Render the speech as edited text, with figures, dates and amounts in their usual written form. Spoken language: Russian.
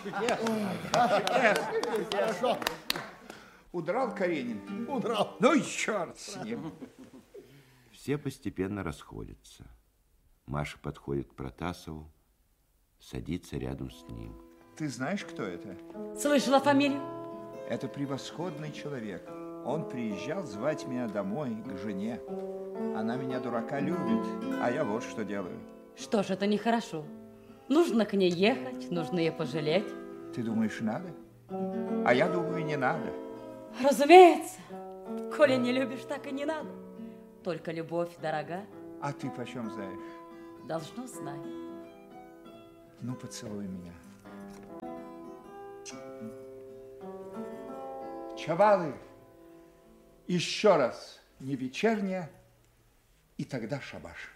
Хорошо. Удрал Каренин? Удрал. Ну и черт с ним. Все постепенно расходятся. Маша подходит к Протасову, садится рядом с ним. Ты знаешь, кто это? Слышала фамилию? Это превосходный человек. Он приезжал звать меня домой к жене. Она меня, дурака, любит, а я вот что делаю. Что ж, это нехорошо. Нужно к ней ехать, нужно ее пожалеть. Ты думаешь, надо? А я думаю, не надо. Разумеется. Коли не любишь, так и не надо. Только любовь дорога. А ты почем знаешь? Должно знать. Ну, поцелуй меня. Чавалы, еще раз не вечерняя, и тогда шабаш.